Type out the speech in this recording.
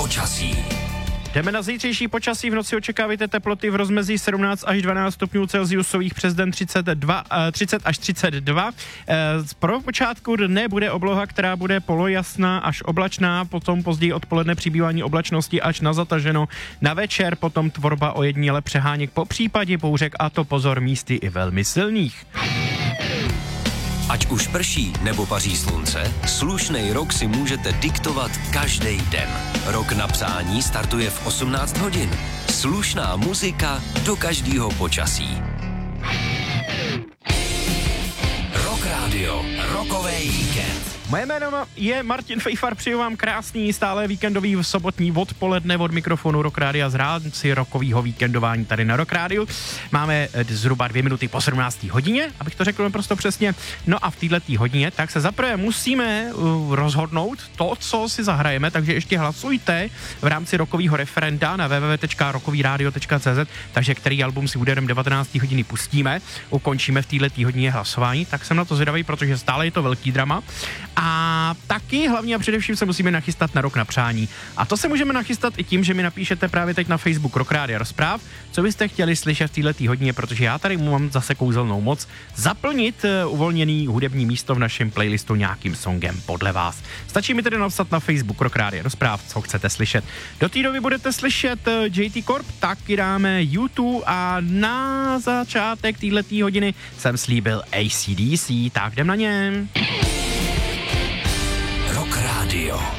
Počasí. Jdeme na zítřejší počasí. V noci očekávejte teploty v rozmezí 17 až 12 stupňů Celsiusových, přes den 30 až 32. Pro počátku dne bude obloha, která bude polojasná až oblačná, potom později odpoledne přibývání oblačnosti až na zataženo. Na večer potom tvorba ojediněle přeháněk, po případě bouřek, a to pozor, místy i velmi silných. Ať už prší nebo paří slunce, slušnej rok si můžete diktovat každý den. Rok na přání startuje v 18 hodin. Slušná muzika do každého počasí. Rock Radio, rokovej víkend. Moje jméno je Martin Fejfar, přeju vám krásný, stále víkendový sobotní odpoledne od mikrofonu Rock Rádia z rámci rokového víkendování tady na Rock Rádiu. Máme zhruba 2 minuty po 17. hodině, abych to řekl naprosto přesně. No a v této hodině tak se zaprvé musíme rozhodnout to, co si zahrajeme, takže ještě hlasujte v rámci rokového referenda na www.rokovyradio.cz, takže který album si úderem 19. hodiny pustíme, ukončíme v této hodině hlasování, tak jsem na to zvědavý, protože stále je to velký drama. A taky hlavně a především se musíme nachystat na rok na přání. A to se můžeme nachystat i tím, že mi napíšete právě teď na Facebook Rock Rádia Rozpráv, co byste chtěli slyšet v této hodině, protože já tady mám zase kouzelnou moc zaplnit uvolněný hudební místo v našem playlistu nějakým songem podle vás. Stačí mi tedy napsat na Facebook Rock Rádia Rozpráv, co chcete slyšet. Do té doby budete slyšet JT Corp, taky dáme U2 a na začátek této hodiny jsem slíbil AC/DC, tak jdem na ně. Rock Radio.